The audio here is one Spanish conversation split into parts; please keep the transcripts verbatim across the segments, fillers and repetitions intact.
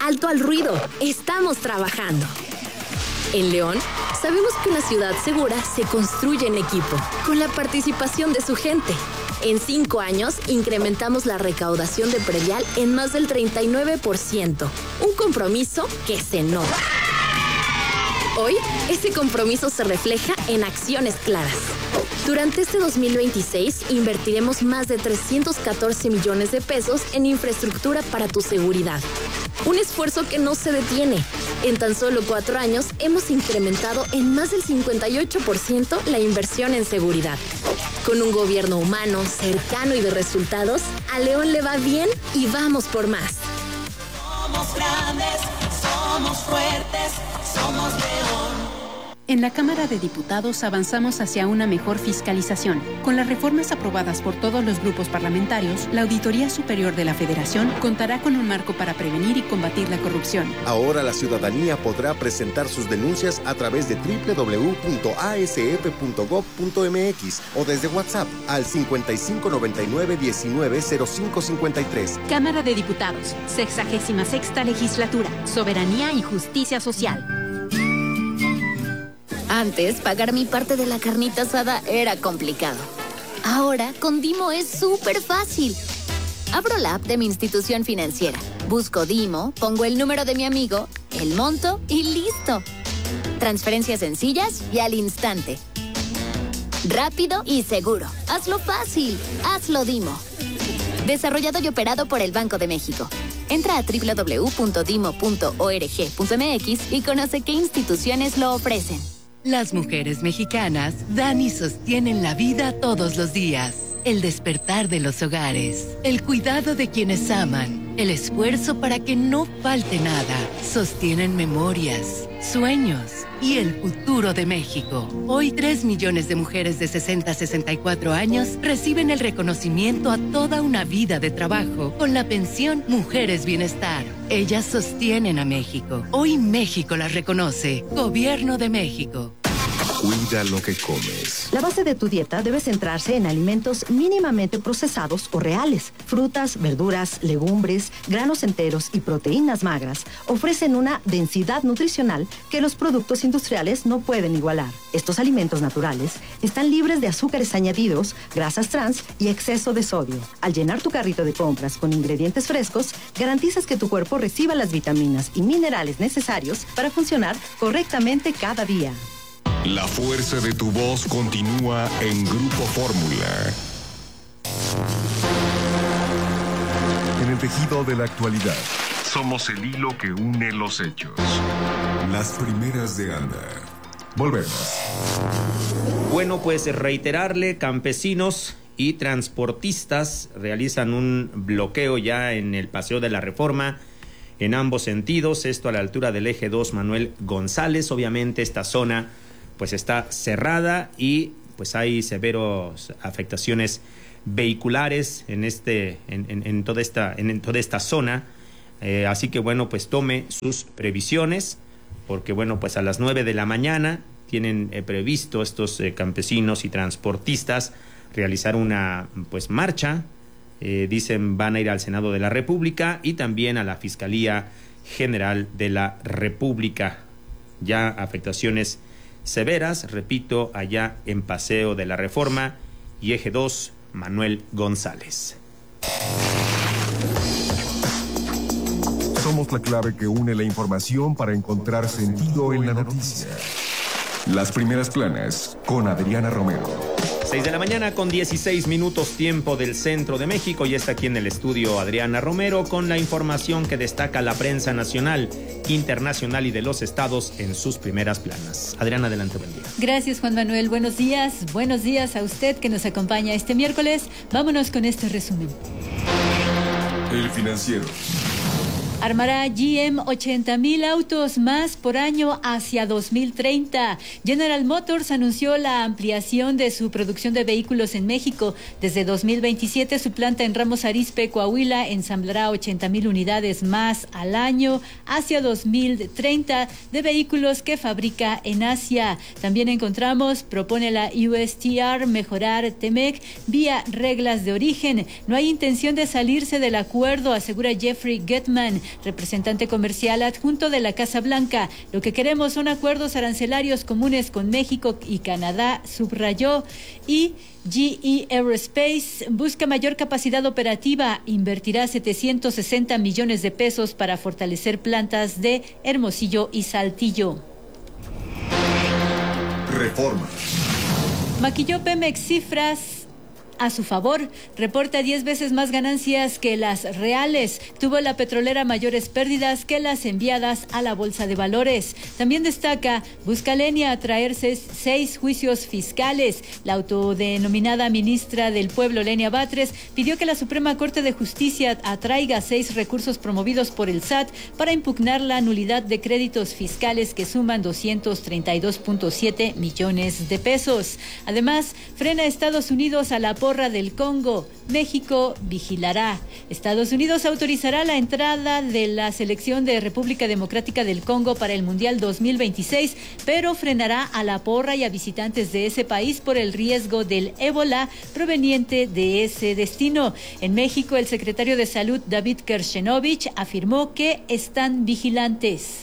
alto al ruido, estamos trabajando. En León, sabemos que una ciudad segura se construye en equipo, con la participación de su gente. En cinco años, incrementamos la recaudación de predial en más del treinta y nueve por ciento. Un compromiso que se nota. Hoy, ese compromiso se refleja en acciones claras. Durante este dos mil veintiséis, invertiremos más de trescientos catorce millones de pesos en infraestructura para tu seguridad. Un esfuerzo que no se detiene. En tan solo cuatro años, hemos incrementado en más del cincuenta y ocho por ciento la inversión en seguridad. Con un gobierno humano, cercano y de resultados, a León le va bien y vamos por más. Somos grandes, somos fuertes, somos León. En la Cámara de Diputados avanzamos hacia una mejor fiscalización. Con las reformas aprobadas por todos los grupos parlamentarios, la Auditoría Superior de la Federación contará con un marco para prevenir y combatir la corrupción. Ahora la ciudadanía podrá presentar sus denuncias a través de doble u doble u doble u punto a s f punto gob punto m x o desde WhatsApp al cincuenta y cinco noventa y nueve diecinueve cero cinco cincuenta y tres. Cámara de Diputados, sexagésima sexta legislatura, soberanía y justicia social. Antes, pagar mi parte de la carnita asada era complicado. Ahora, con Dimo es súper fácil. Abro la app de mi institución financiera, busco Dimo, pongo el número de mi amigo, el monto y listo. Transferencias sencillas y al instante. Rápido y seguro. Hazlo fácil. Hazlo Dimo. Desarrollado y operado por el Banco de México. Entra a doble u doble u doble u punto dimo punto org punto m x y conoce qué instituciones lo ofrecen. Las mujeres mexicanas dan y sostienen la vida todos los días. El despertar de los hogares, el cuidado de quienes aman, el esfuerzo para que no falte nada. Sostienen memorias, sueños y el futuro de México. Hoy tres millones de mujeres de sesenta a sesenta y cuatro años reciben el reconocimiento a toda una vida de trabajo con la pensión Mujeres Bienestar. Ellas sostienen a México. Hoy México las reconoce. Gobierno de México. Cuida lo que comes. La base de tu dieta debe centrarse en alimentos mínimamente procesados o reales. Frutas, verduras, legumbres, granos enteros y proteínas magras ofrecen una densidad nutricional que los productos industriales no pueden igualar. Estos alimentos naturales están libres de azúcares añadidos, grasas trans y exceso de sodio. Al llenar tu carrito de compras con ingredientes frescos, garantizas que tu cuerpo reciba las vitaminas y minerales necesarios para funcionar correctamente cada día. La fuerza de tu voz continúa en Grupo Fórmula. En el tejido de la actualidad, somos el hilo que une los hechos. Las primeras de andar. Volvemos. Bueno, pues reiterarle, campesinos y transportistas realizan un bloqueo ya en el Paseo de la Reforma en ambos sentidos, esto a la altura del eje dos Manuel González. Obviamente esta zona pues está cerrada y pues hay severas afectaciones vehiculares en este en, en, en toda esta en, en toda esta zona, eh, así que bueno, pues tome sus previsiones, porque bueno, pues a las nueve de la mañana tienen eh, previsto estos eh, campesinos y transportistas realizar una pues marcha, eh, dicen van a ir al Senado de la República y también a la Fiscalía General de la República. Ya afectaciones severas, repito, allá en Paseo de la Reforma y eje dos Manuel González. Somos la clave que une la información para encontrar sentido en la noticia. Las primeras planas con Adriana Romero. seis de la mañana con dieciséis minutos, tiempo del centro de México, y está aquí en el estudio Adriana Romero con la información que destaca la prensa nacional, internacional y de los estados en sus primeras planas. Adriana, adelante, buen día. Gracias, Juan Manuel. Buenos días. Buenos días a usted que nos acompaña este miércoles. Vámonos con este resumen. El Financiero. Armará G M ochenta mil autos más por año hacia dos mil treinta. General Motors anunció la ampliación de su producción de vehículos en México. Desde dos mil veintisiete, su planta en Ramos Arizpe, Coahuila, ensamblará ochenta mil unidades más al año hacia dos mil treinta de vehículos que fabrica en Asia. También encontramos, propone la U S T R mejorar Temec vía reglas de origen. No hay intención de salirse del acuerdo, asegura Jeffrey Getman. representante comercial adjunto de la Casa Blanca. Lo que queremos son acuerdos arancelarios comunes con México y Canadá, subrayó. Y G E Aerospace busca mayor capacidad operativa, invertirá setecientos sesenta millones de pesos para fortalecer plantas de Hermosillo y Saltillo. Reforma. Maquilló Pemex cifras a su favor, reporta diez veces más ganancias que las reales. Tuvo la petrolera mayores pérdidas que las enviadas a la Bolsa de Valores. También destaca, busca Lenia atraerse seis juicios fiscales. La autodenominada ministra del Pueblo, Lenia Batres, pidió que la Suprema Corte de Justicia atraiga seis recursos promovidos por el S A T para impugnar la nulidad de créditos fiscales que suman doscientos treinta y dos punto siete millones de pesos. Además, frena a Estados Unidos a la del Congo. México vigilará. Estados Unidos autorizará la entrada de la selección de República Democrática del Congo para el Mundial dos mil veintiséis, pero frenará a la porra y a visitantes de ese país por el riesgo del ébola proveniente de ese destino. En México, el secretario de Salud, David Kershenovich, afirmó que están vigilantes.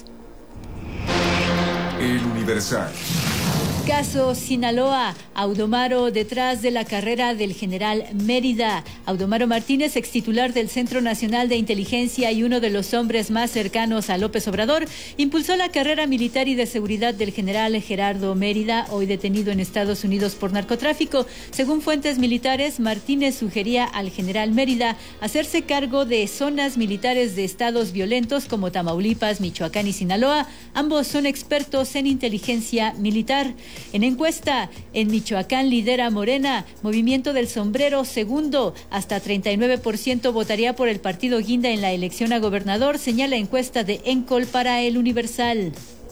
El Universal. Caso Sinaloa, Audomaro detrás de la carrera del general Mérida. Audomaro Martínez, ex titular del Centro Nacional de Inteligencia y uno de los hombres más cercanos a López Obrador, impulsó la carrera militar y de seguridad del general Gerardo Mérida, hoy detenido en Estados Unidos por narcotráfico. Según fuentes militares, Martínez sugería al general Mérida hacerse cargo de zonas militares de estados violentos como Tamaulipas, Michoacán y Sinaloa. Ambos son expertos en inteligencia militar. En encuesta, en Michoacán lidera Morena, Movimiento del Sombrero segundo, hasta treinta y nueve por ciento votaría por el partido Guinda en la elección a gobernador, señala encuesta de Encol para el Universal.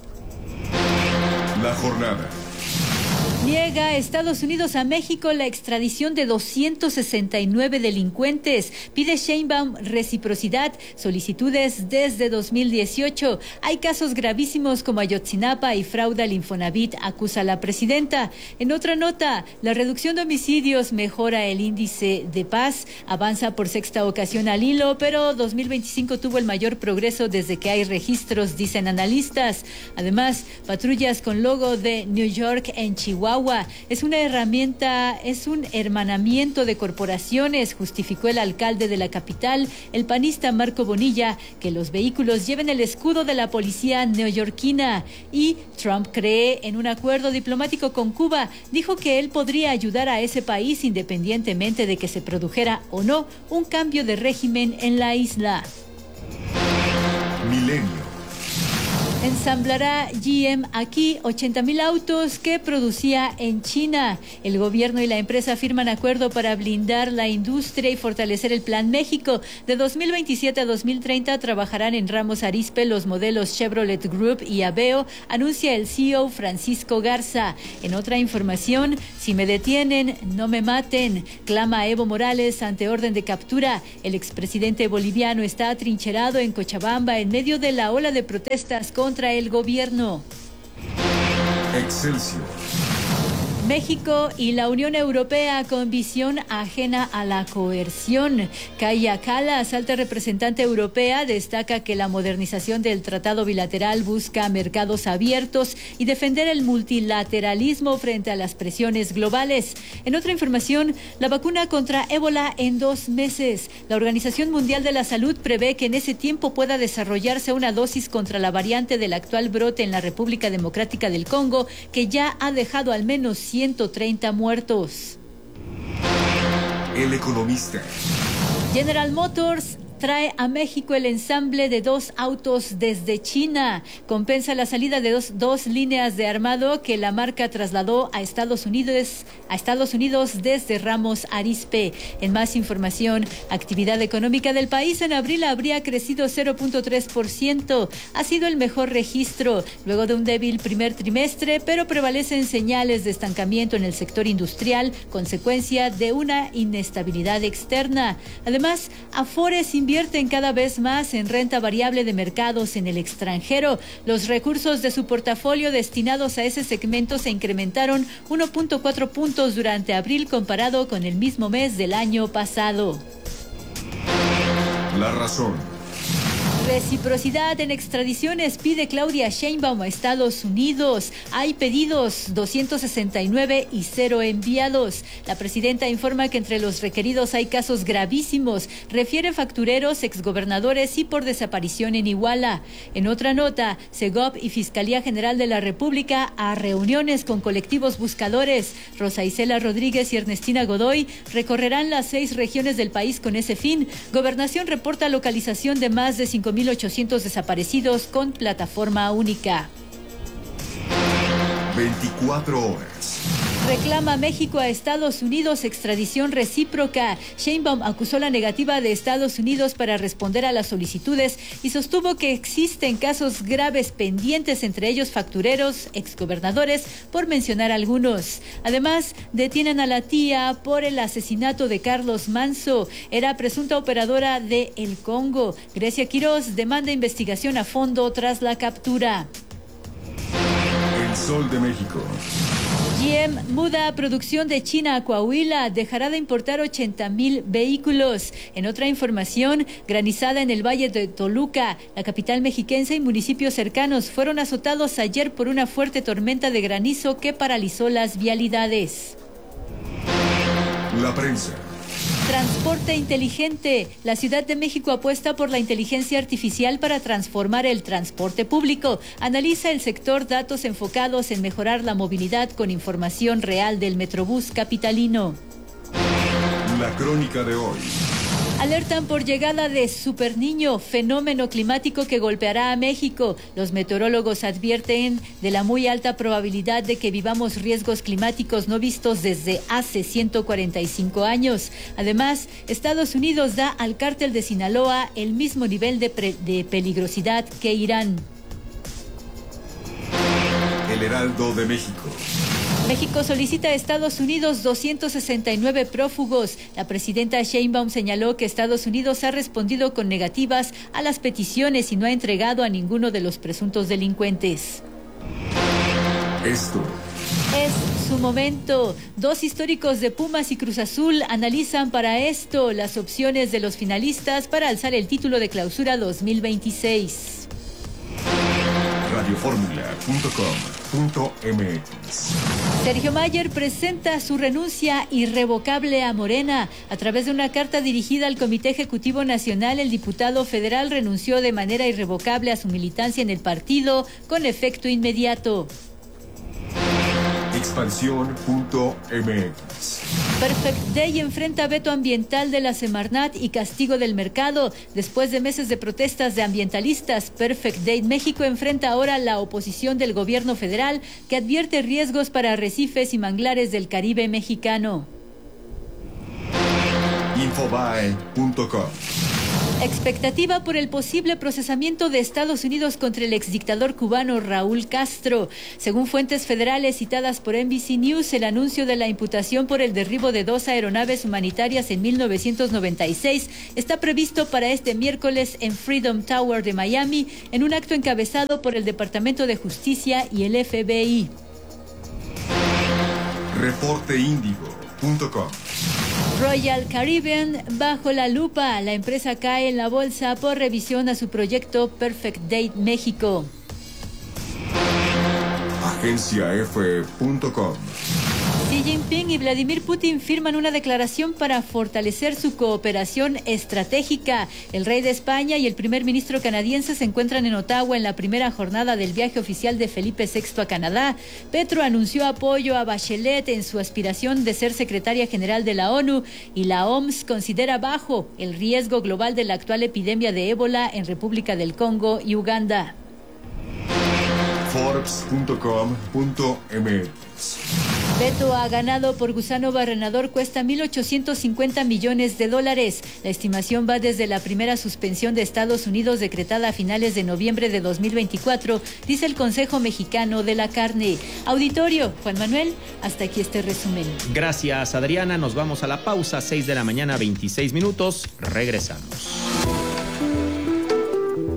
La jornada. Niega Estados Unidos a México la extradición de doscientos sesenta y nueve delincuentes. Pide Sheinbaum reciprocidad, solicitudes desde dos mil dieciocho. Hay casos gravísimos como Ayotzinapa y fraude al Infonavit, acusa la presidenta. En otra nota, la reducción de homicidios mejora el índice de paz, avanza por sexta ocasión al hilo, pero dos mil veinticinco tuvo el mayor progreso desde que hay registros, dicen analistas. Además, patrullas con logo de New York en Chihuahua. Es una herramienta, es un hermanamiento de corporaciones, justificó el alcalde de la capital, el panista Marco Bonilla, que los vehículos lleven el escudo de la policía neoyorquina. Y Trump cree en un acuerdo diplomático con Cuba. Dijo que él podría ayudar a ese país independientemente de que se produjera o no un cambio de régimen en la isla. Milenio. Ensamblará G M aquí ochenta mil autos que producía en China. El gobierno y la empresa firman acuerdo para blindar la industria y fortalecer el Plan México. De dos mil veintisiete a dos mil treinta trabajarán en Ramos Arizpe los modelos Chevrolet Group y Aveo, anuncia el C E O Francisco Garza. En otra información, si me detienen, no me maten, clama Evo Morales ante orden de captura. El expresidente boliviano está atrincherado en Cochabamba en medio de la ola de protestas contra contra el gobierno. Excelsior. México y la Unión Europea con visión ajena a la coerción. Kaja Kallas, alta representante europea, destaca que la modernización del tratado bilateral busca mercados abiertos y defender el multilateralismo frente a las presiones globales. En otra información, la vacuna contra ébola en dos meses. La Organización Mundial de la Salud prevé que en ese tiempo pueda desarrollarse una dosis contra la variante del actual brote en la República Democrática del Congo, que ya ha dejado al menos ciento treinta muertos. El Economista. General Motors trae a México el ensamble de dos autos desde China. Compensa la salida de dos, dos líneas de armado que la marca trasladó a Estados Unidos, a Estados Unidos desde Ramos Arizpe. En más información, actividad económica del país en abril habría crecido cero punto tres por ciento. Ha sido el mejor registro luego de un débil primer trimestre, pero prevalecen señales de estancamiento en el sector industrial, consecuencia de una inestabilidad externa. Además, Afores invierten cada vez más en renta variable de mercados en el extranjero. Los recursos de su portafolio destinados a ese segmento se incrementaron uno punto cuatro puntos durante abril comparado con el mismo mes del año pasado. La razón. Reciprocidad en extradiciones pide Claudia Sheinbaum a Estados Unidos. Hay pedidos doscientos sesenta y nueve y cero enviados. La presidenta informa que entre los requeridos hay casos gravísimos. Refiere factureros, exgobernadores y por desaparición en Iguala. En otra nota, Segov y Fiscalía General de la República a reuniones con colectivos buscadores. Rosa Isela Rodríguez y Ernestina Godoy recorrerán las seis regiones del país con ese fin. Gobernación reporta localización de más de cinco mil ochocientos desaparecidos con plataforma única. veinticuatro horas. Reclama México a Estados Unidos extradición recíproca. Sheinbaum acusó la negativa de Estados Unidos para responder a las solicitudes y sostuvo que existen casos graves pendientes, entre ellos factureros, exgobernadores, por mencionar algunos. Además, detienen a la tía por el asesinato de Carlos Manso. Era presunta operadora de El Congo. Grecia Quirós demanda investigación a fondo tras la captura. El Sol de México. G M muda producción de China a Coahuila, dejará de importar ochenta mil vehículos. En otra información, granizada en el Valle de Toluca, la capital mexiquense y municipios cercanos fueron azotados ayer por una fuerte tormenta de granizo que paralizó las vialidades. La prensa. Transporte inteligente. La Ciudad de México apuesta por la inteligencia artificial para transformar el transporte público. Analiza el sector datos enfocados en mejorar la movilidad con información real del Metrobús capitalino. La crónica de hoy. Alertan por llegada de Superniño, fenómeno climático que golpeará a México. Los meteorólogos advierten de la muy alta probabilidad de que vivamos riesgos climáticos no vistos desde hace ciento cuarenta y cinco años. Además, Estados Unidos da al cártel de Sinaloa el mismo nivel de, pre- de peligrosidad que Irán. El Heraldo de México. México solicita a Estados Unidos doscientos sesenta y nueve prófugos. La presidenta Sheinbaum señaló que Estados Unidos ha respondido con negativas a las peticiones y no ha entregado a ninguno de los presuntos delincuentes. Esto es su momento. Dos históricos de Pumas y Cruz Azul analizan para esto las opciones de los finalistas para alzar el título de clausura dos mil veintiséis. radioformula punto com punto m x. Sergio Mayer presenta su renuncia irrevocable a Morena. A través de una carta dirigida al Comité Ejecutivo Nacional, el diputado federal renunció de manera irrevocable a su militancia en el partido con efecto inmediato. Expansión punto m x. Perfect Day enfrenta veto ambiental de la Semarnat y castigo del mercado. Después de meses de protestas de ambientalistas, Perfect Day México enfrenta ahora la oposición del gobierno federal, que advierte riesgos para arrecifes y manglares del Caribe mexicano. Infobae punto com. Expectativa por el posible procesamiento de Estados Unidos contra el exdictador cubano Raúl Castro. Según fuentes federales citadas por N B C News, el anuncio de la imputación por el derribo de dos aeronaves humanitarias en mil novecientos noventa y seis está previsto para este miércoles en Freedom Tower de Miami, en un acto encabezado por el Departamento de Justicia y el F B I. reporte índigo punto com. Royal Caribbean bajo la lupa. La empresa cae en la bolsa por revisión a su proyecto Perfect Day México. Agencia F punto com. Xi Jinping y Vladimir Putin firman una declaración para fortalecer su cooperación estratégica. El rey de España y el primer ministro canadiense se encuentran en Ottawa en la primera jornada del viaje oficial de Felipe sexto a Canadá. Petro anunció apoyo a Bachelet en su aspiración de ser secretaria general de la ONU, y la O M S considera bajo el riesgo global de la actual epidemia de ébola en República del Congo y Uganda. Forbes punto com punto m x. Veto a ganado por gusano barrenador cuesta mil ochocientos cincuenta millones de dólares. La estimación va desde la primera suspensión de Estados Unidos decretada a finales de noviembre de dos mil veinticuatro, dice el Consejo Mexicano de la Carne. Auditorio, Juan Manuel, hasta aquí este resumen. Gracias, Adriana. Nos vamos a la pausa, seis de la mañana, veintiséis minutos. Regresamos.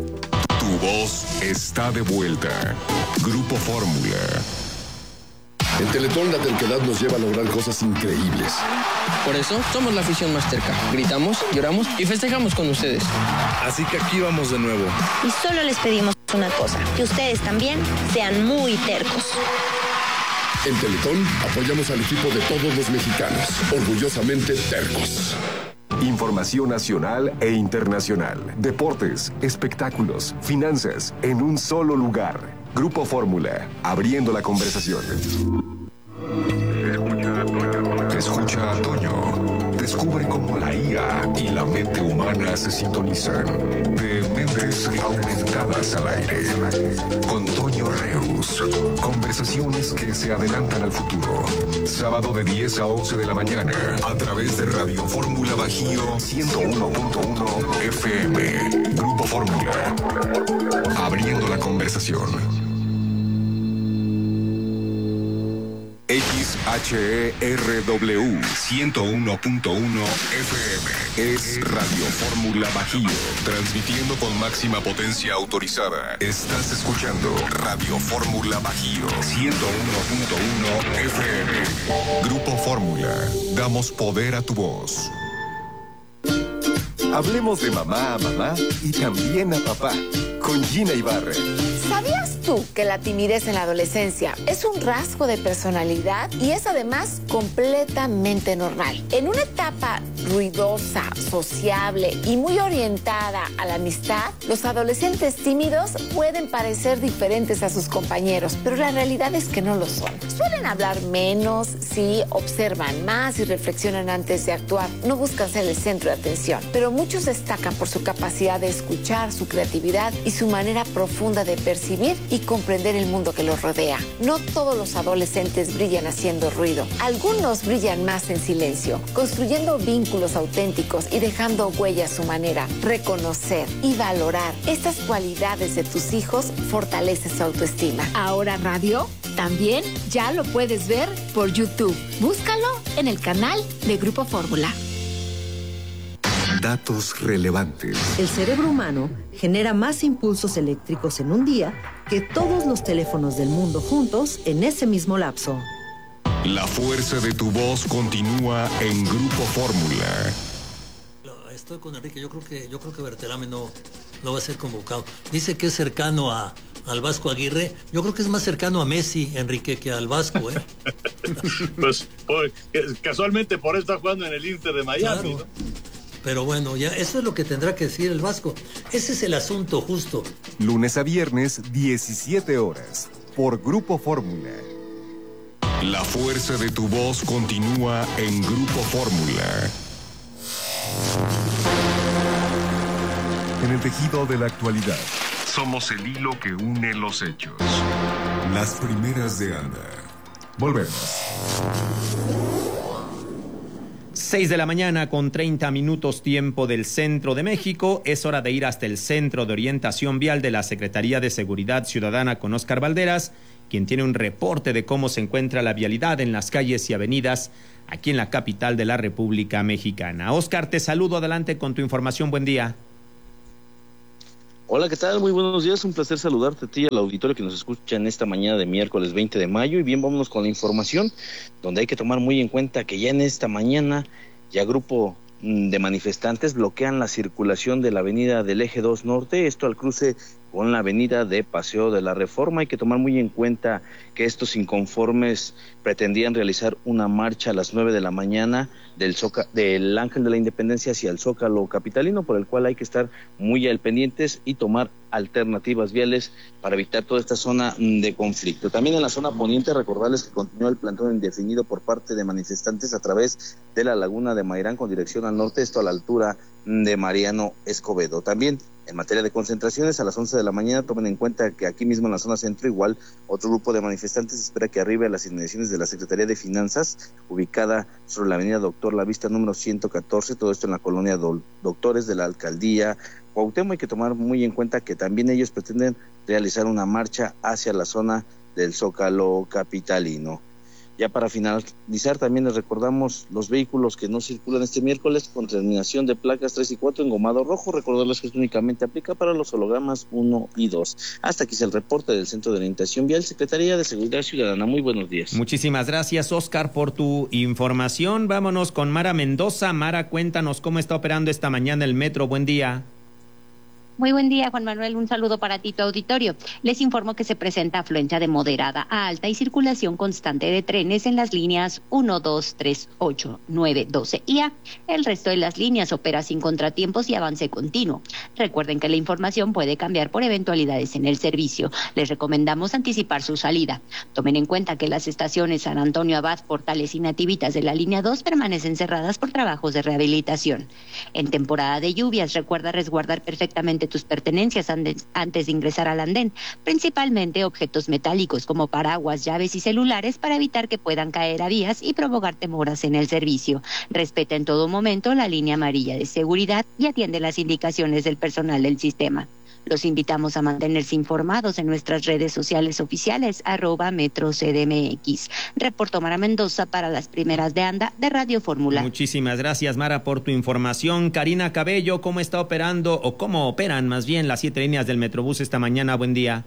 Tu voz está de vuelta. Grupo Fórmula. En Teletón la terquedad nos lleva a lograr cosas increíbles. Por eso somos la afición más terca. Gritamos, lloramos y festejamos con ustedes. Así que aquí vamos de nuevo. Y solo les pedimos una cosa, que ustedes también sean muy tercos. En Teletón apoyamos al equipo de todos los mexicanos, orgullosamente tercos. Información nacional e internacional, deportes, espectáculos, finanzas, en un solo lugar. Grupo Fórmula, abriendo la conversación. Escucha a Toño. Descubre cómo la I A y la mente humana se sintonizan. De mentes aumentadas al aire. Con Toño Reus. Conversaciones que se adelantan al futuro. Sábado de diez a once de la mañana. A través de Radio Fórmula Bajío ciento uno punto uno F M. Grupo Fórmula. Abriendo la conversación. X H E R W ciento uno punto uno F M es Radio Fórmula Bajío, transmitiendo con máxima potencia autorizada. Estás escuchando Radio Fórmula Bajío ciento uno punto uno F M. Grupo Fórmula, damos poder a tu voz. Hablemos de mamá a mamá y también a papá, con Gina Ibarra. ¿Sabías tú que la timidez en la adolescencia es un rasgo de personalidad y es además completamente normal? En una etapa ruidosa, sociable y muy orientada a la amistad, los adolescentes tímidos pueden parecer diferentes a sus compañeros, pero la realidad es que no lo son. Suelen hablar menos, sí, observan más y reflexionan antes de actuar. No buscan ser el centro de atención, pero muchos destacan por su capacidad de escuchar, su creatividad y su manera profunda de percibir y comprender el mundo que los rodea. No todos los adolescentes brillan haciendo ruido. Algunos brillan más en silencio, construyendo vínculos auténticos y dejando huella a su manera. Reconocer y valorar estas cualidades de tus hijos fortalece su autoestima. Ahora Radio también ya lo puedes ver por YouTube. Búscalo en el canal de Grupo Fórmula. Datos relevantes. El cerebro humano genera más impulsos eléctricos en un día que todos los teléfonos del mundo juntos en ese mismo lapso. La fuerza de tu voz continúa en Grupo Fórmula. Estoy con Enrique, yo creo que yo creo que Berterame no, no va a ser convocado. Dice que es cercano a, al Vasco Aguirre. Yo creo que es más cercano a Messi, Enrique, que al Vasco, ¿eh? Pues por, casualmente por eso está jugando en el Inter de Miami, claro. ¿No? Pero bueno, ya eso es lo que tendrá que decir el Vasco. Ese es el asunto justo. Lunes a viernes, diecisiete horas, por Grupo Fórmula. La fuerza de tu voz continúa en Grupo Fórmula. En el tejido de la actualidad, somos el hilo que une los hechos. Las primeras de Anda. Volvemos. seis de la mañana con treinta minutos tiempo del centro de México. Es hora de ir hasta el Centro de Orientación Vial de la Secretaría de Seguridad Ciudadana con Óscar Valderas, quien tiene un reporte de cómo se encuentra la vialidad en las calles y avenidas aquí en la capital de la República Mexicana. Óscar, te saludo, adelante con tu información, buen día. Hola, ¿qué tal? Muy buenos días, un placer saludarte a ti y al auditorio que nos escucha en esta mañana de miércoles veinte de mayo. Y bien, vámonos con la información, donde hay que tomar muy en cuenta que ya en esta mañana ya grupo de manifestantes bloquean la circulación de la avenida del Eje dos Norte, esto al cruce con la avenida de Paseo de la Reforma. Hay que tomar muy en cuenta que estos inconformes pretendían realizar una marcha a las nueve de la mañana del, Zoca, del Ángel de la Independencia hacia el Zócalo capitalino, por el cual hay que estar muy al pendientes y tomar alternativas viales para evitar toda esta zona de conflicto. También en la zona poniente, recordarles que continúa el plantón indefinido por parte de manifestantes a través de la laguna de Mairán con dirección al norte, esto a la altura de Mariano Escobedo. También en materia de concentraciones, a las once de la mañana, tomen en cuenta que aquí mismo en la zona centro, igual otro grupo de manifestantes espera que arribe a las inmediaciones de la Secretaría de Finanzas, ubicada sobre la avenida Doctor La Vista número ciento catorce, todo esto en la colonia Do- Doctores de la Alcaldía Cuauhtémoc. Hay que tomar muy en cuenta que también ellos pretenden realizar una marcha hacia la zona del Zócalo capitalino. Ya para finalizar, también les recordamos los vehículos que no circulan este miércoles con terminación de placas tres y cuatro engomado rojo. Recordarles que esto únicamente aplica para los hologramas uno y dos. Hasta aquí es el reporte del Centro de Orientación Vial, Secretaría de Seguridad Ciudadana. Muy buenos días. Muchísimas gracias, Oscar, por tu información. Vámonos con Mara Mendoza. Mara, cuéntanos cómo está operando esta mañana el metro. Buen día. Muy buen día, Juan Manuel. Un saludo para ti, tu auditorio. Les informo que se presenta afluencia de moderada a alta y circulación constante de trenes en las líneas uno, dos, tres, ocho, nueve, doce y A. El resto de las líneas opera sin contratiempos y avance continuo. Recuerden que la información puede cambiar por eventualidades en el servicio. Les recomendamos anticipar su salida. Tomen en cuenta que las estaciones San Antonio Abad, Portales y Nativitas de la línea dos permanecen cerradas por trabajos de rehabilitación. En temporada de lluvias, recuerda resguardar perfectamente tus pertenencias antes de ingresar al andén, principalmente objetos metálicos como paraguas, llaves y celulares para evitar que puedan caer a vías y provocar demoras en el servicio. Respeta en todo momento la línea amarilla de seguridad y atiende las indicaciones del personal del sistema. Los invitamos a mantenerse informados en nuestras redes sociales oficiales, arroba Metro C D M X. Reportó Mara Mendoza para las primeras de anda de Radio Fórmula. Muchísimas gracias, Mara, por tu información. Karina Cabello, ¿cómo está operando o cómo operan más bien las siete líneas del Metrobús esta mañana? Buen día.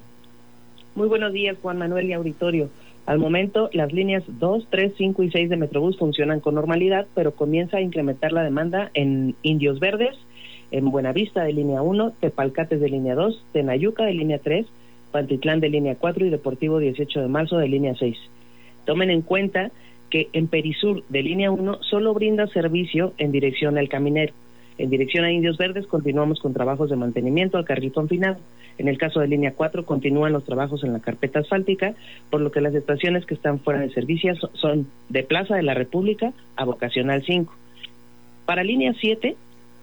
Muy buenos días, Juan Manuel y auditorio. Al momento, las líneas dos, tres, cinco y seis de Metrobús funcionan con normalidad, pero comienza a incrementar la demanda en Indios Verdes, en Buenavista de línea uno, Tepalcates de línea dos, Tenayuca de línea tres, Pantitlán de línea cuatro y Deportivo dieciocho de marzo de línea seis. Tomen en cuenta que en Perisur de línea uno solo brinda servicio en dirección al Caminero. En dirección a Indios Verdes continuamos con trabajos de mantenimiento al carril confinado. En el caso de línea cuatro continúan los trabajos en la carpeta asfáltica, por lo que las estaciones que están fuera de servicio son de Plaza de la República a Vocacional cinco. Para línea siete,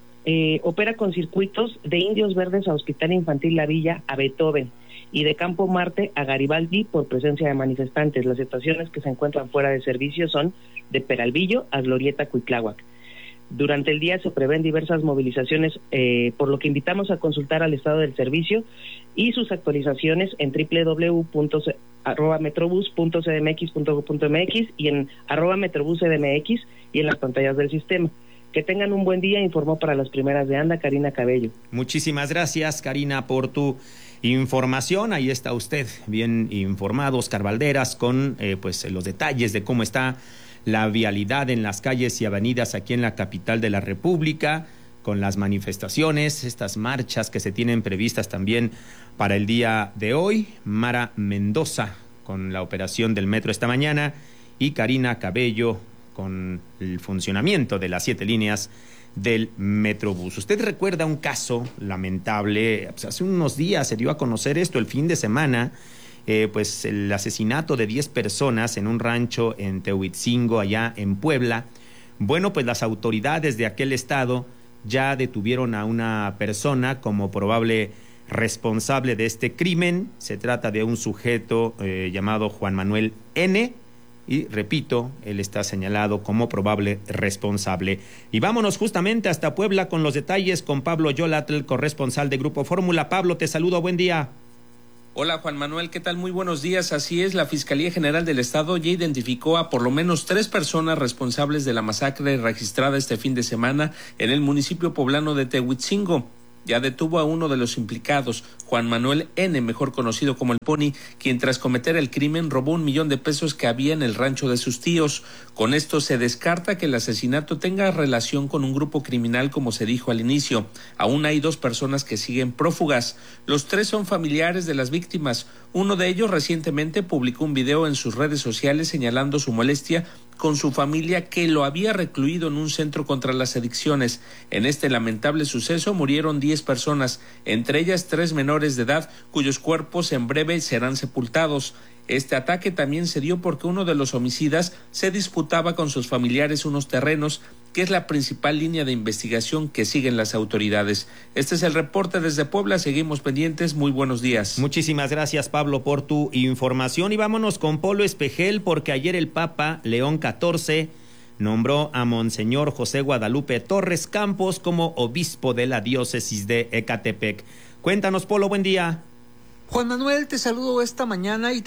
Eh, opera con circuitos de Indios Verdes a Hospital Infantil La Villa a Beethoven y de Campo Marte a Garibaldi por presencia de manifestantes. Las estaciones que se encuentran fuera de servicio son de Peralvillo a Glorieta Cuitláhuac. Durante el día se prevén diversas movilizaciones, eh, por lo que invitamos a consultar al estado del servicio y sus actualizaciones en doble u doble u doble u punto metrobus punto c d m x punto gob punto m x y en arroba metrobus c d m x y en las pantallas del sistema. Que tengan un buen día, informó para las primeras de anda Karina Cabello. Muchísimas gracias, Karina, por tu información. Ahí está usted bien informado, Oscar Valderas, con eh, pues los detalles de cómo está la vialidad en las calles y avenidas aquí en la capital de la República, con las manifestaciones, estas marchas que se tienen previstas también para el día de hoy. Mara Mendoza con la operación del metro esta mañana y Karina Cabello con el funcionamiento de las siete líneas del Metrobús. Usted recuerda un caso lamentable, pues hace unos días se dio a conocer esto, el fin de semana, eh, pues el asesinato de diez personas en un rancho en Tehuitzingo, allá en Puebla. Bueno, pues las autoridades de aquel estado ya detuvieron a una persona como probable responsable de este crimen. Se trata de un sujeto eh, llamado Juan Manuel N., y repito, él está señalado como probable responsable. Y vámonos justamente hasta Puebla con los detalles con Pablo Yolatl, corresponsal de Grupo Fórmula. Pablo, te saludo, buen día. Hola Juan Manuel, ¿qué tal? Muy buenos días. Así es, la Fiscalía General del Estado ya identificó a por lo menos tres personas responsables de la masacre registrada este fin de semana en el municipio poblano de Tehuitzingo. Ya detuvo a uno de los implicados, Juan Manuel N., mejor conocido como el Pony, quien tras cometer el crimen robó un millón de pesos que había en el rancho de sus tíos. Con esto se descarta que el asesinato tenga relación con un grupo criminal, como se dijo al inicio. Aún hay dos personas que siguen prófugas. Los tres son familiares de las víctimas. Uno de ellos recientemente publicó un video en sus redes sociales señalando su molestia con su familia, que lo había recluido en un centro contra las adicciones. En este lamentable suceso murieron diez personas, entre ellas tres menores de edad, cuyos cuerpos en breve serán sepultados. Este ataque también se dio porque uno de los homicidas se disputaba con sus familiares unos terrenos, que es la principal línea de investigación que siguen las autoridades. Este es el reporte desde Puebla, seguimos pendientes, muy buenos días. Muchísimas gracias, Pablo, por tu información y vámonos con Polo Espejel, porque ayer el Papa León catorce nombró a Monseñor José Guadalupe Torres Campos como obispo de la diócesis de Ecatepec. Cuéntanos, Polo, buen día. Juan Manuel, te saludo esta mañana y te informo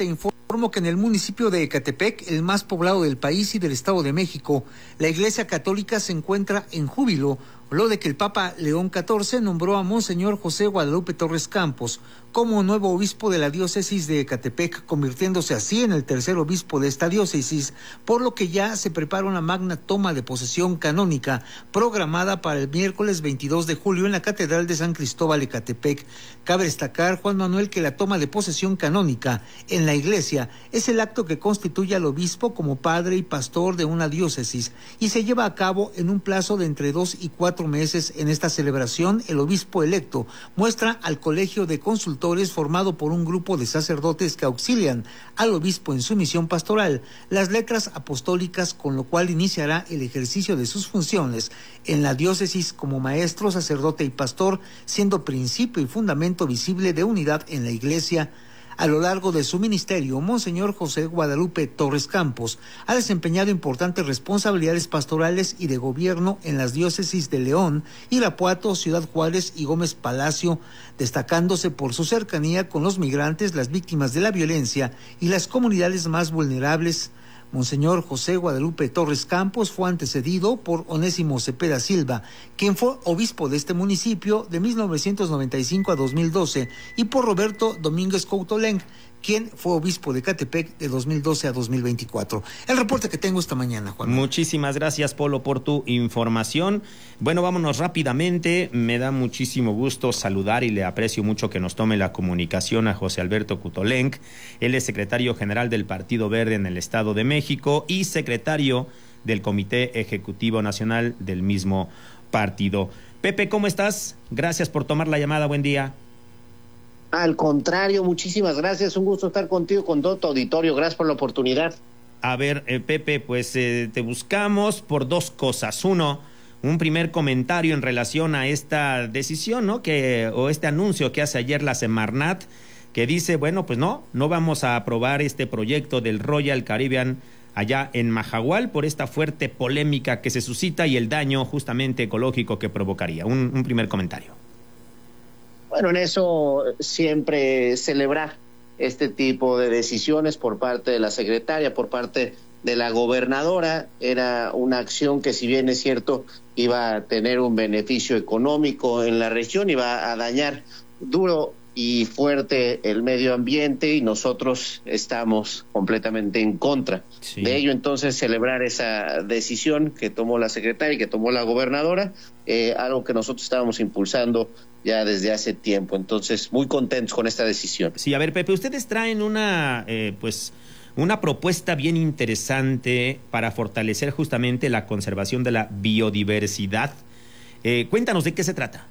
Informo que en el municipio de Ecatepec, el más poblado del país y del Estado de México, la Iglesia Católica se encuentra en júbilo, lo de que el Papa León catorce nombró a Monseñor José Guadalupe Torres Campos como nuevo obispo de la diócesis de Ecatepec, convirtiéndose así en el tercer obispo de esta diócesis, por lo que ya se prepara una magna toma de posesión canónica programada para el miércoles veintidós de julio en la Catedral de San Cristóbal Ecatepec. Cabe destacar, Juan Manuel, que la toma de posesión canónica en la iglesia es el acto que constituye al obispo como padre y pastor de una diócesis y se lleva a cabo en un plazo de entre dos y cuatro meses. En esta celebración, el obispo electo muestra al colegio de consultores formado por un grupo de sacerdotes que auxilian al obispo en su misión pastoral las letras apostólicas, con lo cual iniciará el ejercicio de sus funciones en la diócesis como maestro, sacerdote y pastor, siendo principio y fundamento visible de unidad en la iglesia. A lo largo de su ministerio, Monseñor José Guadalupe Torres Campos ha desempeñado importantes responsabilidades pastorales y de gobierno en las diócesis de León, Irapuato, Ciudad Juárez y Gómez Palacio, destacándose por su cercanía con los migrantes, las víctimas de la violencia y las comunidades más vulnerables. Monseñor José Guadalupe Torres Campos fue antecedido por Onésimo Cepeda Silva, quien fue obispo de este municipio de mil novecientos noventa y cinco a dos mil doce, y por Roberto Domínguez Coutolenc, quien fue obispo de Ecatepec de dos mil doce a dos mil veinticuatro. El reporte que tengo esta mañana, Juan. Muchísimas gracias, Polo, por tu información. Bueno, vámonos rápidamente. Me da muchísimo gusto saludar y le aprecio mucho que nos tome la comunicación a José Alberto Coutolenc. Él es secretario general del Partido Verde en el Estado de México y secretario del Comité Ejecutivo Nacional del mismo partido. Pepe, ¿cómo estás? Gracias por tomar la llamada. Buen día. Al contrario, muchísimas gracias. Un gusto estar contigo, con todo tu auditorio. Gracias por la oportunidad. A ver, eh, Pepe, pues eh, te buscamos por dos cosas. Uno, un primer comentario en relación a esta decisión, ¿no? Que, o este anuncio que hace ayer la Semarnat, que dice, bueno, pues no, no vamos a aprobar este proyecto del Royal Caribbean allá en Mahahual por esta fuerte polémica que se suscita y el daño justamente ecológico que provocaría. Un, un primer comentario. Bueno, en eso siempre celebrar este tipo de decisiones por parte de la secretaria, por parte de la gobernadora. Era una acción que, si bien es cierto, iba a tener un beneficio económico en la región, iba a dañar duro y fuerte el medio ambiente, y nosotros estamos completamente en contra sí. de ello. Entonces, celebrar esa decisión que tomó la secretaria y que tomó la gobernadora, eh, algo que nosotros estábamos impulsando ya desde hace tiempo. Entonces, muy contentos con esta decisión. Sí, a ver, Pepe, ustedes traen una, eh, pues, una propuesta bien interesante para fortalecer justamente la conservación de la biodiversidad. Eh, cuéntanos de qué se trata.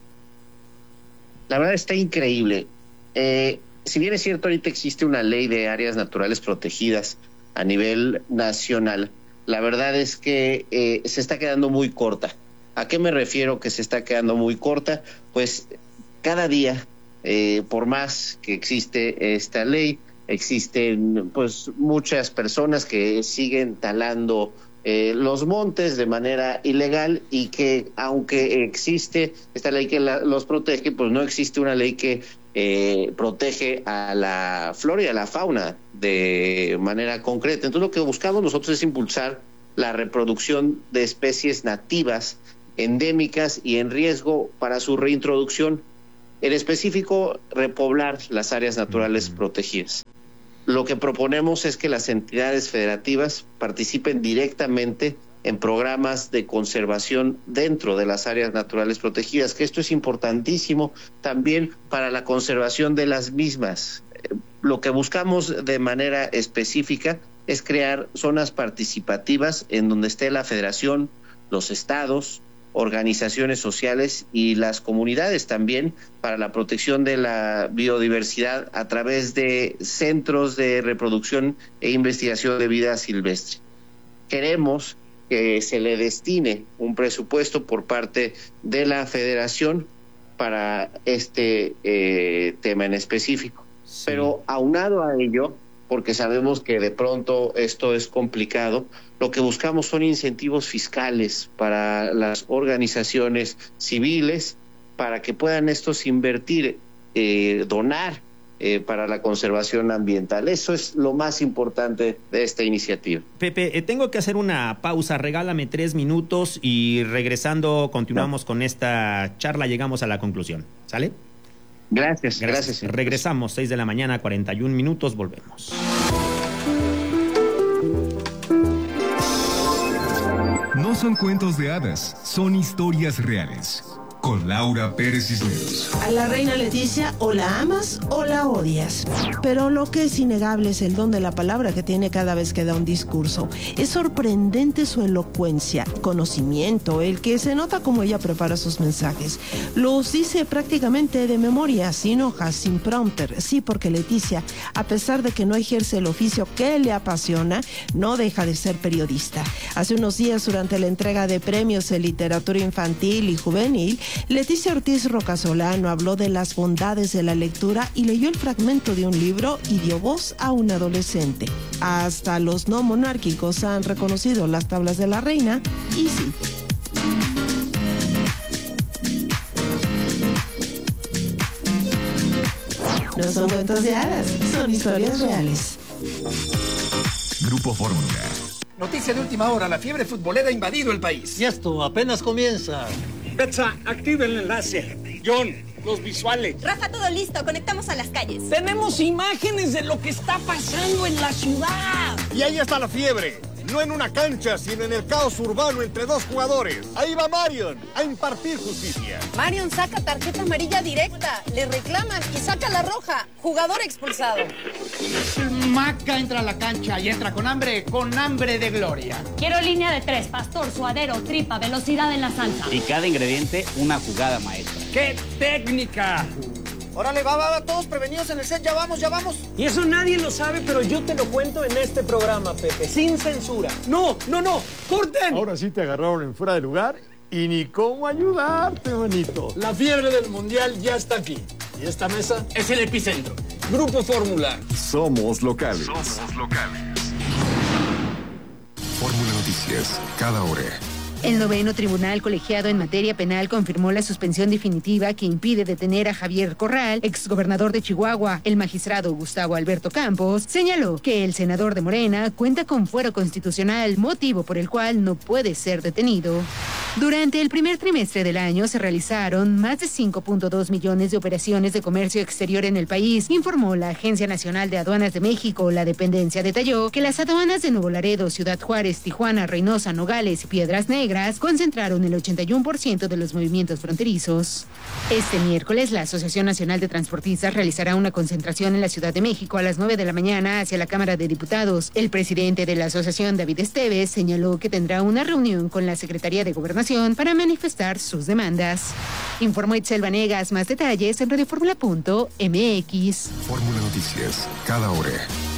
La verdad está increíble. Eh, si bien es cierto, ahorita existe una ley de áreas naturales protegidas a nivel nacional, la verdad es que eh, se está quedando muy corta. ¿A qué me refiero que se está quedando muy corta? Pues cada día, eh, por más que existe esta ley, existen pues muchas personas que siguen talando eh, los montes de manera ilegal, y que aunque existe esta ley que la, los protege, pues no existe una ley que eh, protege a la flora y a la fauna de manera concreta. Entonces, lo que buscamos nosotros es impulsar la reproducción de especies nativas, endémicas y en riesgo para su reintroducción. En específico, repoblar las áreas naturales uh-huh. protegidas. Lo que proponemos es que las entidades federativas participen directamente en programas de conservación dentro de las áreas naturales protegidas, que esto es importantísimo también para la conservación de las mismas. Lo que buscamos de manera específica es crear zonas participativas en donde esté la federación, los estados, organizaciones sociales y las comunidades también, para la protección de la biodiversidad a través de centros de reproducción e investigación de vida silvestre. Queremos que se le destine un presupuesto por parte de la federación para este eh, tema en específico. Sí. Pero aunado a ello, porque sabemos que de pronto esto es complicado, lo que buscamos son incentivos fiscales para las organizaciones civiles, para que puedan estos invertir, eh, donar eh, para la conservación ambiental. Eso es lo más importante de esta iniciativa. Pepe, eh, tengo que hacer una pausa, regálame tres minutos y regresando continuamos no. con esta charla, llegamos a la conclusión, ¿sale? Gracias, gracias. gracias. Regresamos, seis de la mañana, cuarenta y un minutos, volvemos. No son cuentos de hadas, son historias reales. Con Laura Pérez Cisneros. A la reina Leticia o la amas o la odias. Pero lo que es innegable es el don de la palabra que tiene cada vez que da un discurso. Es sorprendente su elocuencia, conocimiento, el que se nota como ella prepara sus mensajes. Los dice prácticamente de memoria, sin hojas, sin prompter. Sí, porque Leticia, a pesar de que no ejerce el oficio que le apasiona, no deja de ser periodista. Hace unos días, durante la entrega de premios de literatura infantil y juvenil, Leticia Ortiz Rocasolano habló de las bondades de la lectura y leyó el fragmento de un libro y dio voz a un adolescente. Hasta los no monárquicos han reconocido las tablas de la reina y sí. No son cuentos de hadas, son historias reales. Grupo Fórmula. Noticia de última hora, la fiebre futbolera ha invadido el país. Y esto apenas comienza. Betsa, activa el enlace. John, los visuales. Rafa, todo listo, conectamos a las calles. Tenemos imágenes de lo que está pasando en la ciudad. Y ahí está la fiebre. No en una cancha, sino en el caos urbano entre dos jugadores. Ahí va Marion a impartir justicia. Marion saca tarjeta amarilla directa, le reclaman y saca la roja. Jugador expulsado. Maca entra a la cancha y entra con hambre, con hambre de gloria. Quiero línea de tres, pastor, suadero, tripa, velocidad en la salsa. Y cada ingrediente, una jugada maestra. ¡Qué técnica! Órale, va, va, va, todos prevenidos en el set, ya vamos, ya vamos. Y eso nadie lo sabe, pero yo te lo cuento en este programa, Pepe, sin censura. No, no, no, corten. Ahora sí te agarraron en fuera de lugar y ni cómo ayudarte, manito. La fiebre del mundial ya está aquí. Y esta mesa es el epicentro. Grupo Fórmula. Somos locales. Somos locales. Fórmula Noticias, cada hora. El noveno tribunal colegiado en materia penal confirmó la suspensión definitiva que impide detener a Javier Corral, exgobernador de Chihuahua. El magistrado Gustavo Alberto Campos señaló que el senador de Morena cuenta con fuero constitucional, motivo por el cual no puede ser detenido. Durante el primer trimestre del año se realizaron más de cinco punto dos millones de operaciones de comercio exterior en el país, informó la Agencia Nacional de Aduanas de México. La dependencia detalló que las aduanas de Nuevo Laredo, Ciudad Juárez, Tijuana, Reynosa, Nogales y Piedras Negras concentraron el ochenta y uno por ciento de los movimientos fronterizos. Este miércoles, la Asociación Nacional de Transportistas realizará una concentración en la Ciudad de México a las nueve de la mañana hacia la Cámara de Diputados. El presidente de la asociación, David Esteves, señaló que tendrá una reunión con la Secretaría de Gobernación para manifestar sus demandas. Informó Itzel Vanegas. Más detalles en radioformula punto m x. Fórmula Noticias, cada hora.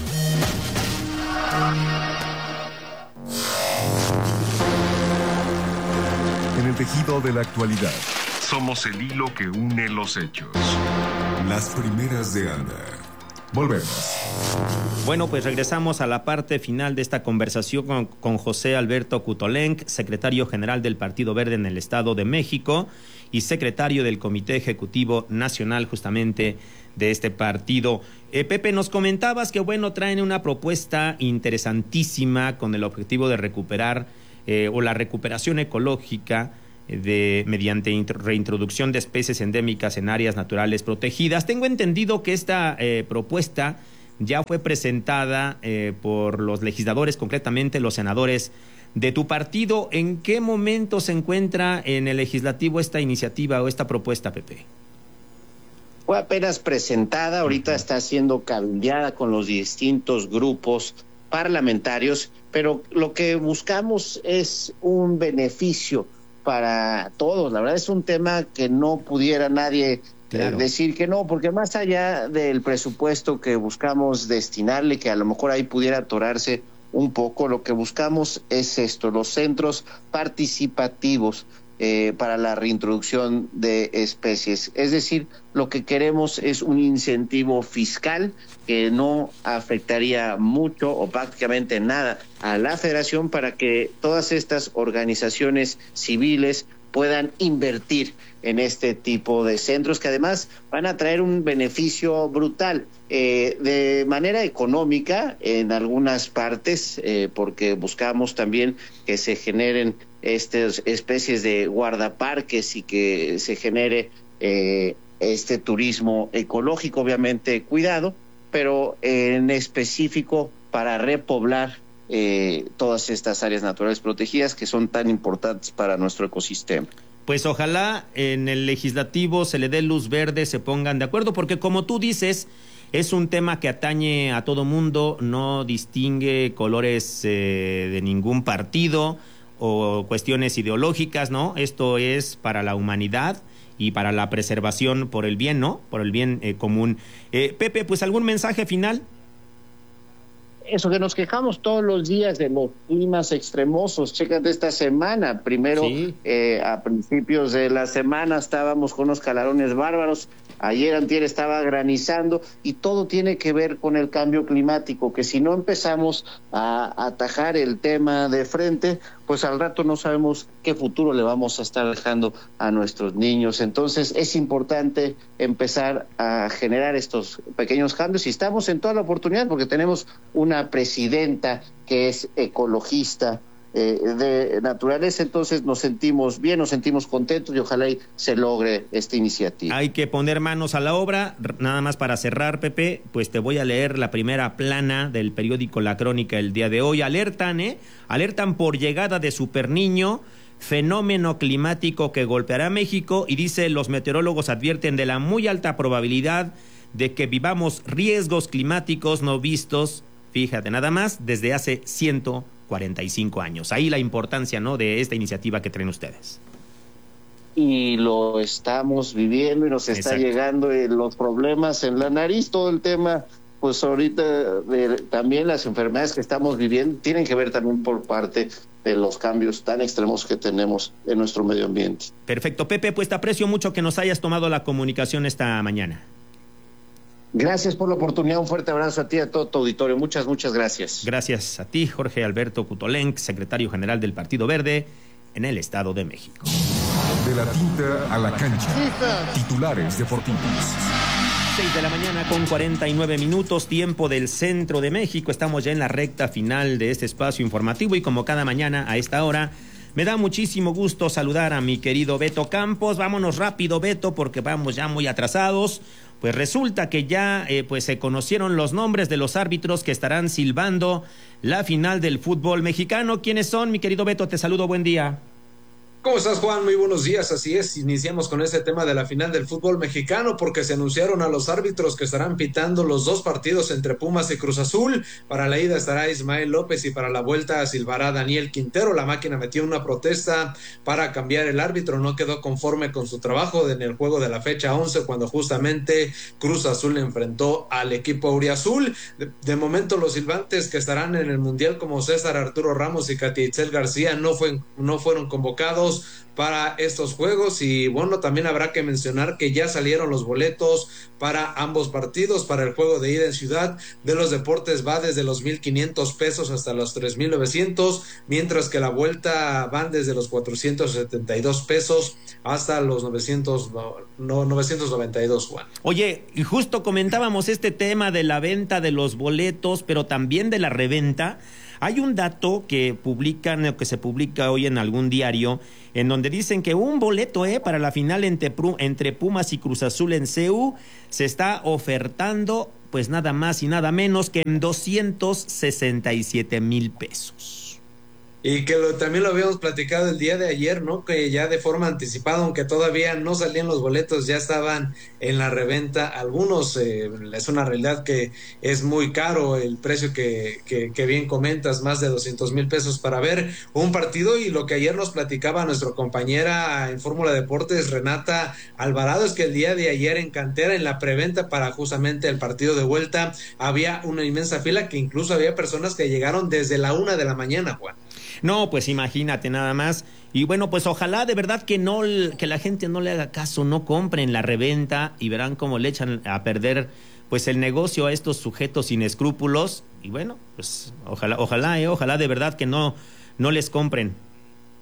En el tejido de la actualidad, somos el hilo que une los hechos. Las primeras de Ana. Volvemos. Bueno, pues regresamos a la parte final de esta conversación con, con José Alberto Kutolenc, secretario general del Partido Verde en el Estado de México y secretario del Comité Ejecutivo Nacional justamente de este partido. Eh, Pepe, nos comentabas que, bueno, traen una propuesta interesantísima con el objetivo de recuperar eh, o la recuperación ecológica de mediante reintroducción de especies endémicas en áreas naturales protegidas. Tengo entendido que esta eh, propuesta ya fue presentada eh, por los legisladores, concretamente los senadores de tu partido. ¿En qué momento se encuentra en el legislativo esta iniciativa o esta propuesta, Pepe? Fue apenas presentada, ahorita está siendo cambiada con los distintos grupos parlamentarios, pero lo que buscamos es un beneficio para todos. La verdad es un tema que no pudiera nadie claro. eh, decir que no, porque más allá del presupuesto que buscamos destinarle, que a lo mejor ahí pudiera atorarse un poco, lo que buscamos es esto, los centros participativos eh, para la reintroducción de especies. Es decir, lo que queremos es un incentivo fiscal que no afectaría mucho o prácticamente nada a la federación para que todas estas organizaciones civiles puedan invertir en este tipo de centros que además van a traer un beneficio brutal eh, de manera económica en algunas partes, eh, porque buscamos también que se generen estas especies de guardaparques y que se genere eh, este turismo ecológico, obviamente cuidado, pero en específico para repoblar eh, todas estas áreas naturales protegidas que son tan importantes para nuestro ecosistema. Pues ojalá en el legislativo se le dé luz verde, se pongan de acuerdo, porque como tú dices, es un tema que atañe a todo mundo, no distingue colores eh, de ningún partido o cuestiones ideológicas, ¿no? Esto es para la humanidad y para la preservación por el bien, ¿no? Por el bien eh, común. Eh, Pepe, pues algún mensaje final. Eso que nos quejamos todos los días de los climas extremosos, chécate esta semana, primero sí. eh, a principios de la semana estábamos con unos calorones bárbaros, ayer antier estaba granizando y todo tiene que ver con el cambio climático, que si no empezamos a atajar el tema de frente, pues al rato no sabemos qué futuro le vamos a estar dejando a nuestros niños. Entonces es importante empezar a generar estos pequeños cambios y estamos en toda la oportunidad porque tenemos una presidenta que es ecologista eh, de naturaleza, entonces nos sentimos bien, nos sentimos contentos y ojalá y se logre esta iniciativa. Hay que poner manos a la obra. Nada más para cerrar, Pepe, pues te voy a leer la primera plana del periódico La Crónica el día de hoy. Alertan, ¿eh? Alertan por llegada de Superniño, fenómeno climático que golpeará a México, y dice, los meteorólogos advierten de la muy alta probabilidad de que vivamos riesgos climáticos no vistos, fíjate nada más, desde hace ciento cuarenta y cinco años. Ahí la importancia, ¿no?, de esta iniciativa que traen ustedes. Y lo estamos viviendo y nos está Exacto. llegando eh, los problemas en la nariz, todo el tema, pues ahorita de, también las enfermedades que estamos viviendo tienen que ver también por parte de los cambios tan extremos que tenemos en nuestro medio ambiente. Perfecto, Pepe, pues te aprecio mucho que nos hayas tomado la comunicación esta mañana. Gracias por la oportunidad, un fuerte abrazo a ti y a todo tu auditorio, muchas, muchas gracias. Gracias a ti, Jorge Alberto Cutolenc, secretario general del Partido Verde en el Estado de México. De la tinta a la cancha, titulares deportivos. seis de la mañana con cuarenta y nueve minutos, tiempo del centro de México. Estamos ya en la recta final de este espacio informativo y como cada mañana a esta hora, me da muchísimo gusto saludar a mi querido Beto Campos. Vámonos rápido, Beto, porque vamos ya muy atrasados. Pues resulta que ya eh, pues se conocieron los nombres de los árbitros que estarán silbando la final del fútbol mexicano. ¿Quiénes son, mi querido Beto? Te saludo, buen día. ¿Cómo estás, Juan? Muy buenos días, así es, iniciamos con este tema de la final del fútbol mexicano porque se anunciaron a los árbitros que estarán pitando los dos partidos entre Pumas y Cruz Azul. Para la ida estará Ismael López y para la vuelta silbará Daniel Quintero. La máquina metió una protesta para cambiar el árbitro, no quedó conforme con su trabajo en el juego de la fecha once cuando justamente Cruz Azul enfrentó al equipo auriazul. De, de momento los silbantes que estarán en el Mundial como César Arturo Ramos y Catiitzel García no, fue, no fueron convocados para estos juegos y bueno, también habrá que mencionar que ya salieron los boletos para ambos partidos. Para el juego de ida en Ciudad de los Deportes va desde los mil quinientos pesos hasta los tres mil novecientos, mientras que la vuelta van desde los cuatrocientos setenta y dos pesos hasta los novecientos, no, novecientos noventa y dos, Juan. Oye, y justo comentábamos este tema de la venta de los boletos, pero también de la reventa. Hay un dato que publican, que se publica hoy en algún diario, en donde dicen que un boleto eh, para la final entre, entre Pumas y Cruz Azul en C U se está ofertando, pues nada más y nada menos que en doscientos sesenta y siete mil pesos. Y que lo, también lo habíamos platicado el día de ayer, ¿no? Que ya de forma anticipada, aunque todavía no salían los boletos, ya estaban en la reventa algunos. Eh, es una realidad que es muy caro el precio que, que, que bien comentas, más de doscientos mil pesos para ver un partido. Y lo que ayer nos platicaba nuestra compañera en Fórmula Deportes, Renata Alvarado, es que el día de ayer en Cantera, en la preventa para justamente el partido de vuelta, había una inmensa fila que incluso había personas que llegaron desde la una de la mañana, Juan. No, pues imagínate nada más. Y bueno, pues ojalá de verdad que no, que la gente no le haga caso, no compren la reventa y verán cómo le echan a perder pues el negocio a estos sujetos sin escrúpulos. Y bueno, pues ojalá, ojalá, eh, ojalá de verdad que no, no les compren.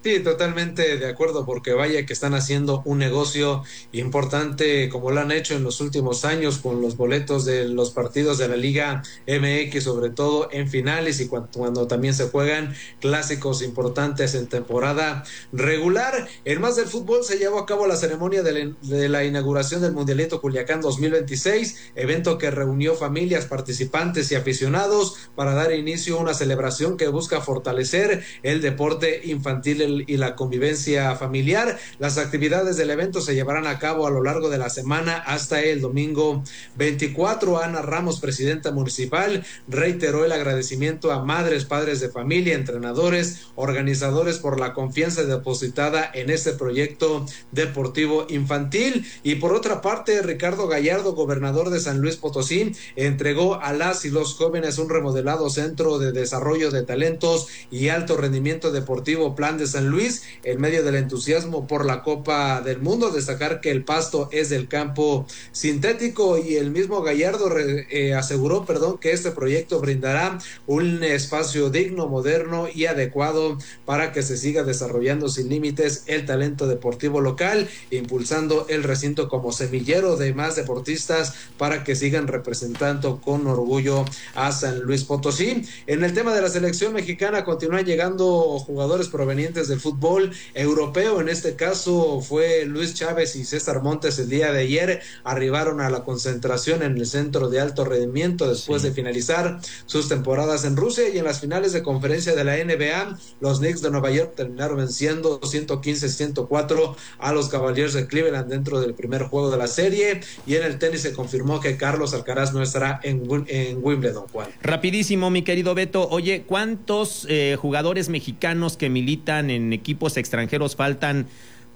Sí, totalmente de acuerdo, porque vaya que están haciendo un negocio importante como lo han hecho en los últimos años con los boletos de los partidos de la Liga M X, sobre todo en finales y cuando, cuando también se juegan clásicos importantes en temporada regular. En más del fútbol se llevó a cabo la ceremonia de la, de la inauguración del Mundialito Culiacán dos mil veintiséis, evento que reunió familias, participantes y aficionados para dar inicio a una celebración que busca fortalecer el deporte infantil y la convivencia familiar. Las actividades del evento se llevarán a cabo a lo largo de la semana hasta el domingo veinticuatro. Ana Ramos, presidenta municipal, reiteró el agradecimiento a madres, padres de familia, entrenadores, organizadores por la confianza depositada en este proyecto deportivo infantil. Y por otra parte, Ricardo Gallardo, gobernador de San Luis Potosí, entregó a las y los jóvenes un remodelado centro de desarrollo de talentos y alto rendimiento deportivo Plan de San Luis, en medio del entusiasmo por la Copa del Mundo. Destacar que el pasto es del campo sintético, y el mismo Gallardo re, eh, aseguró perdón, que este proyecto brindará un espacio digno, moderno y adecuado para que se siga desarrollando sin límites el talento deportivo local, impulsando el recinto como semillero de más deportistas para que sigan representando con orgullo a San Luis Potosí. En el tema de la selección mexicana continúan llegando jugadores provenientes del fútbol europeo. En este caso fue Luis Chávez y César Montes. El día de ayer arribaron a la concentración en el centro de alto rendimiento después sí. de finalizar sus temporadas en Rusia, y en las finales de conferencia de la N B A los Knicks de Nueva York terminaron venciendo ciento quince a ciento cuatro a los Cavaliers de Cleveland dentro del primer juego de la serie. Y en el tenis se confirmó que Carlos Alcaraz no estará en, en Wimbledon, Juan. Rapidísimo, mi querido Beto. Oye, ¿cuántos eh, jugadores mexicanos que militan en equipos extranjeros faltan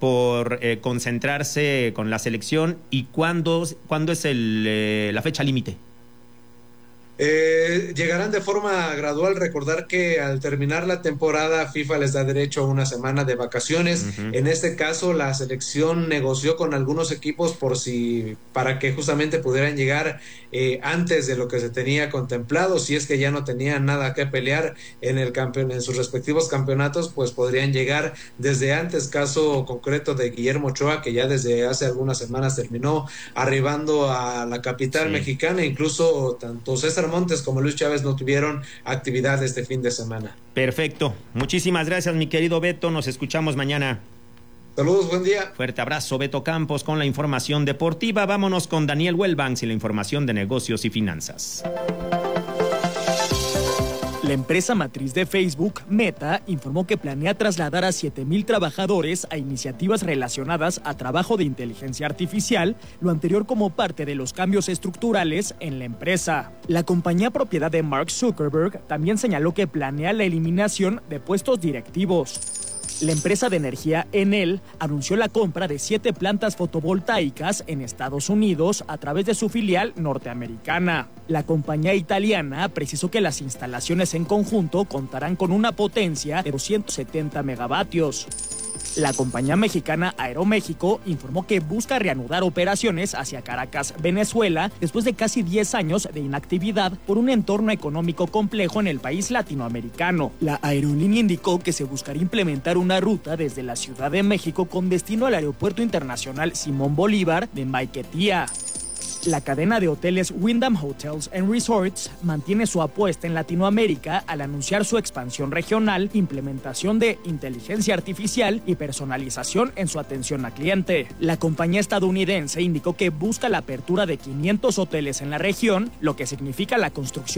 por eh, concentrarse con la selección, y cuándo, cuándo es el, eh, la fecha límite? Eh, llegarán de forma gradual. Recordar que al terminar la temporada FIFA les da derecho a una semana de vacaciones. Uh-huh. En este caso la selección negoció con algunos equipos por si para que justamente pudieran llegar eh, antes de lo que se tenía contemplado. Si es que ya no tenían nada que pelear en el campeón, en sus respectivos campeonatos, pues podrían llegar desde antes. Caso concreto de Guillermo Ochoa, que ya desde hace algunas semanas terminó arribando a la capital sí. mexicana. Incluso tanto César Montes como Luis Chávez no tuvieron actividad este fin de semana. Perfecto. Muchísimas gracias, mi querido Beto. Nos escuchamos mañana. Saludos, buen día. Fuerte abrazo, Beto Campos, con la información deportiva. Vámonos con Daniel Wellbanks y la información de negocios y finanzas. La empresa matriz de Facebook, Meta, informó que planea trasladar a siete mil trabajadores a iniciativas relacionadas a trabajo de inteligencia artificial, lo anterior como parte de los cambios estructurales en la empresa. La compañía propiedad de Mark Zuckerberg también señaló que planea la eliminación de puestos directivos. La empresa de energía Enel anunció la compra de siete plantas fotovoltaicas en Estados Unidos a través de su filial norteamericana. La compañía italiana precisó que las instalaciones en conjunto contarán con una potencia de doscientos setenta megavatios. La compañía mexicana Aeroméxico informó que busca reanudar operaciones hacia Caracas, Venezuela, después de casi diez años de inactividad por un entorno económico complejo en el país latinoamericano. La aerolínea indicó que se buscará implementar una ruta desde la Ciudad de México con destino al Aeropuerto Internacional Simón Bolívar de Maiquetía. La cadena de hoteles Wyndham Hotels and Resorts mantiene su apuesta en Latinoamérica al anunciar su expansión regional, implementación de inteligencia artificial y personalización en su atención al cliente. La compañía estadounidense indicó que busca la apertura de quinientos hoteles en la región, lo que significa la construcción